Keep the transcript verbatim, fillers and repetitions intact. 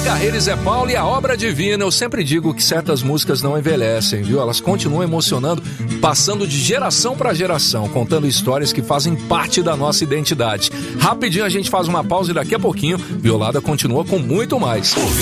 Carreira e Zé Paulo e a Obra Divina. Eu sempre digo que certas músicas não envelhecem, viu? Elas continuam emocionando, passando de geração para geração, contando histórias que fazem parte da nossa identidade. Rapidinho a gente faz uma pausa e daqui a pouquinho, Violada continua com muito mais.